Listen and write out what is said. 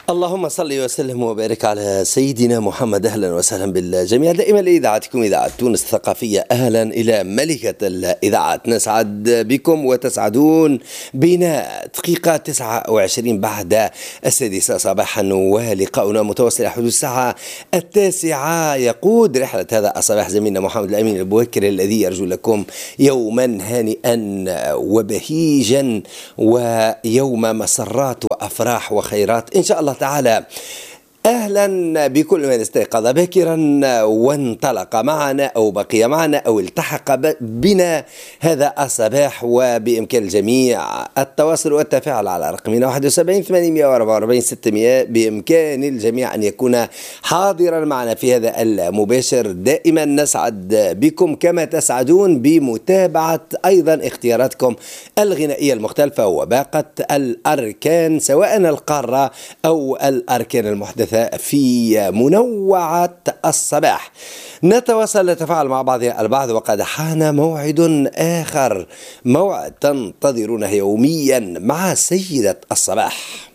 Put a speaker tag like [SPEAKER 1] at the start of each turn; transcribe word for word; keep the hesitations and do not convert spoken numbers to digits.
[SPEAKER 1] اللهم صل وسلم وبارك على سيدنا محمد. أهلا وسهلا بالجميع دائما لإذاعتكم إذاعة تونس الثقافية. أهلا إلى ملكة الإذاعات، نسعد بكم وتسعدون بنا. دقيقة تسعة وعشرين بعد السادسة صباحا، ولقاؤنا متواصل حدود الساعة التاسعة. يقود رحلة هذا الصباح زميلنا محمد الأمين البوكر، الذي يرجو لكم يوما هانئا وبهيجا ويوم مسرات وأفراح وخيرات إن شاء الله تعالى. أهلا بكل من استيقظ باكرا وانطلق معنا أو بقي معنا أو التحق بنا هذا الصباح، وبإمكان الجميع التواصل والتفاعل على رقمنا واحد وسبعين ثمانمائة وأربعة وأربعين ستمائة. بإمكان الجميع أن يكون حاضرا معنا في هذا المباشر. دائما نسعد بكم كما تسعدون بمتابعة أيضا اختياراتكم الغنائية المختلفة وباقة الأركان، سواء القارة أو الأركان المحدثة في منوعة الصباح. نتواصل نتفاعل مع بعضنا البعض، وقد حان موعد آخر، موعد تنتظرونه يوميا مع سيدة الصباح.